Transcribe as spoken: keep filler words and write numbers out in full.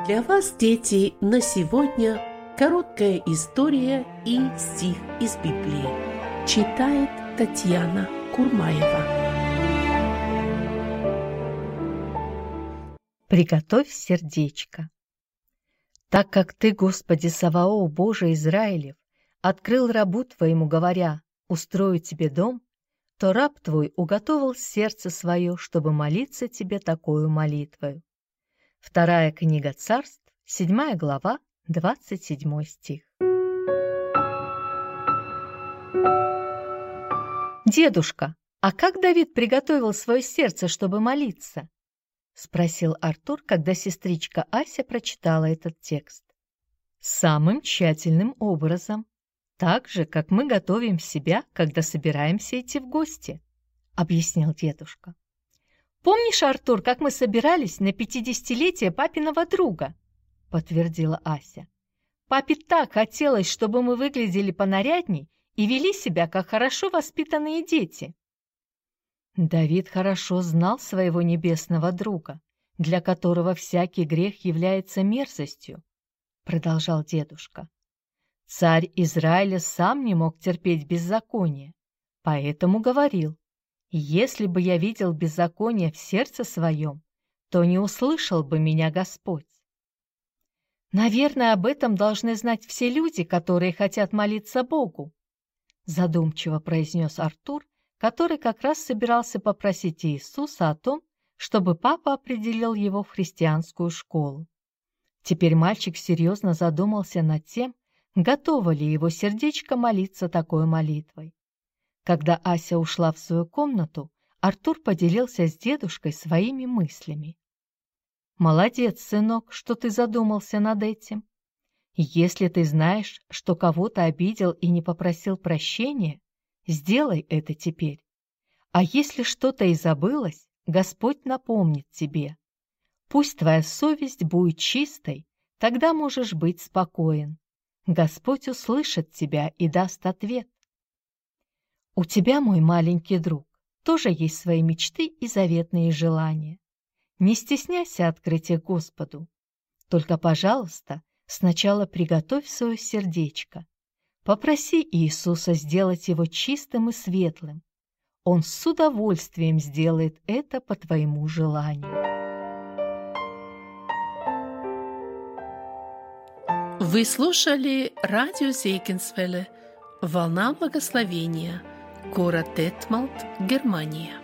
Для вас, дети, на сегодня короткая история и стих из Библии. Читает Татьяна Курмаева. Приготовь сердечко. Так как Ты, Господи Саваоф, Боже Израилев, открыл рабу Твоему, говоря: «Устрою тебе дом», то раб Твой уготовил сердце свое, чтобы молиться Тебе такою молитвою. Вторая книга Царств, седьмая глава, двадцать седьмой стих. «Дедушка, а как Давид приготовил свое сердце, чтобы молиться?» — спросил Артур, когда сестричка Ася прочитала этот текст. «Самым тщательным образом, так же, как мы готовим себя, когда собираемся идти в гости», — объяснил дедушка. «Помнишь, Артур, как мы собирались на пятидесятилетие папиного друга?» — подтвердила Ася. «Папе так хотелось, чтобы мы выглядели понарядней и вели себя, как хорошо воспитанные дети». Давид хорошо знал своего небесного друга, для которого всякий грех является мерзостью, продолжал дедушка. Царь Израиля сам не мог терпеть беззаконие, поэтому говорил: «Если бы я видел беззаконие в сердце своем, то не услышал бы меня Господь». «Наверное, об этом должны знать все люди, которые хотят молиться Богу», задумчиво произнес Артур, который как раз собирался попросить Иисуса о том, чтобы папа определил его в христианскую школу. Теперь мальчик серьезно задумался над тем, готово ли его сердечко молиться такой молитвой. Когда Ася ушла в свою комнату, Артур поделился с дедушкой своими мыслями. «Молодец, сынок, что ты задумался над этим. Если ты знаешь, что кого-то обидел и не попросил прощения, сделай это теперь. А если что-то и забылось, Господь напомнит тебе. Пусть твоя совесть будет чистой, тогда можешь быть спокоен. Господь услышит тебя и даст ответ». У тебя, мой маленький друг, тоже есть свои мечты и заветные желания. Не стесняйся открыть их Господу. Только, пожалуйста, сначала приготовь свое сердечко. Попроси Иисуса сделать его чистым и светлым. Он с удовольствием сделает это по твоему желанию. Вы слушали радио Зейгенсвелле «Волна благословения», город Детмалт, Германия.